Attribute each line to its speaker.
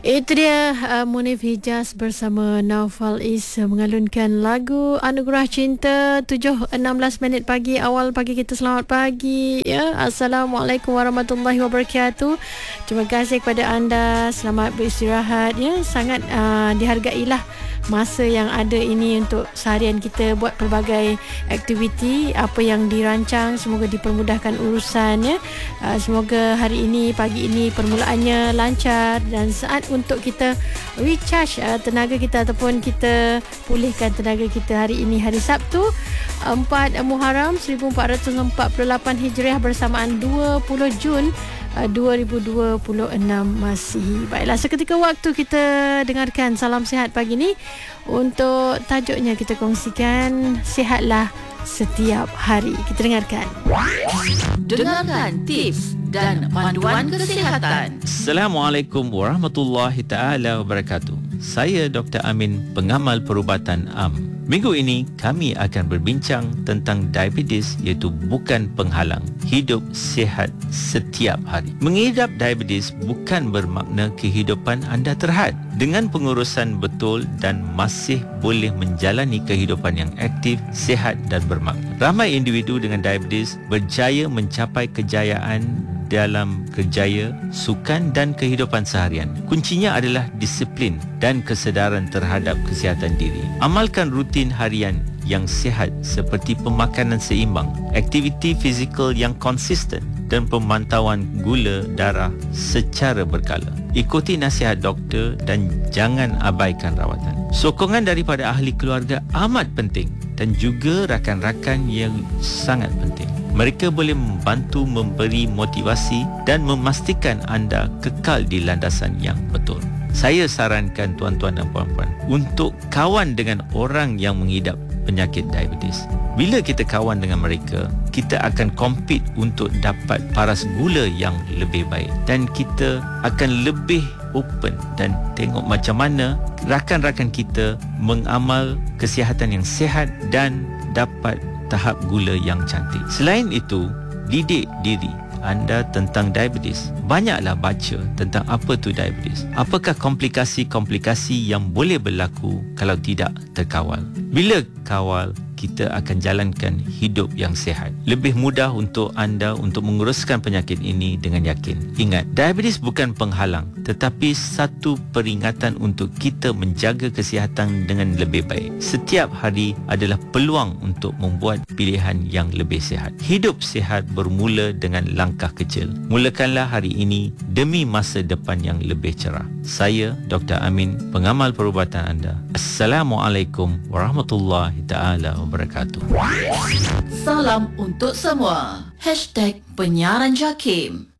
Speaker 1: Itu dia Munif Hijaz bersama Naufal Is mengalunkan lagu Anugerah Cinta. 7.16 minit pagi, awal pagi kita. Selamat pagi ya. Assalamualaikum warahmatullahi wabarakatuh. Terima kasih kepada anda. Selamat beristirahat ya. Sangat dihargailah masa yang ada ini untuk seharian kita buat pelbagai aktiviti. Apa yang dirancang semoga dipermudahkan urusan ya. Semoga hari ini, pagi ini permulaannya lancar dan saat untuk kita recharge tenaga kita ataupun kita pulihkan tenaga kita hari ini, hari Sabtu 4 Muharram 1448 Hijriah bersamaan 20 Jun 2026 masih. Baiklah, seketika waktu kita dengarkan Salam Sihat pagi ni. Untuk tajuknya kita kongsikan sihatlah setiap hari. Kita dengarkan.
Speaker 2: Dengarkan tips dan panduan kesihatan.
Speaker 3: Assalamualaikum warahmatullahi taala wabarakatuh. Saya Dr. Amin, pengamal perubatan am. Minggu ini kami akan berbincang tentang diabetes, iaitu bukan penghalang hidup sihat setiap hari. Mengidap diabetes bukan bermakna kehidupan anda terhad. Dengan pengurusan betul dan masih boleh menjalani kehidupan yang aktif, sihat dan bermakna. Ramai individu dengan diabetes berjaya mencapai kejayaan dalam kerjaya, sukan dan kehidupan seharian. Kuncinya adalah disiplin dan kesedaran terhadap kesihatan diri. Amalkan rutin harian yang sihat seperti pemakanan seimbang, aktiviti fizikal yang konsisten dan pemantauan gula darah secara berkala. Ikuti nasihat doktor dan jangan abaikan rawatan. Sokongan daripada ahli keluarga amat penting dan juga rakan-rakan yang sangat penting. Mereka boleh membantu memberi motivasi dan memastikan anda kekal di landasan yang betul. Saya sarankan tuan-tuan dan puan-puan untuk kawan dengan orang yang mengidap penyakit diabetes. Bila kita kawan dengan mereka, kita akan compete untuk dapat paras gula yang lebih baik dan kita akan lebih open dan tengok macam mana rakan-rakan kita mengamal kesihatan yang sihat dan dapat tahap gula yang cantik. Selain itu, didik diri anda tentang diabetes. Banyaklah baca tentang apa tu diabetes. Apakah komplikasi-komplikasi yang boleh berlaku kalau tidak terkawal. Bila kawal, kita akan jalankan hidup yang sihat. Lebih mudah untuk anda untuk menguruskan penyakit ini dengan yakin. Ingat, diabetes bukan penghalang tetapi satu peringatan untuk kita menjaga kesihatan dengan lebih baik. Setiap hari adalah peluang untuk membuat pilihan yang lebih sihat. Hidup sihat bermula dengan langkah kecil. Mulakanlah hari ini demi masa depan yang lebih cerah. Saya Dr. Amin, pengamal perubatan anda. Assalamualaikum warahmatullahi taala wabarakatuh.
Speaker 2: Salam untuk semua. #penyiaran JAKIM.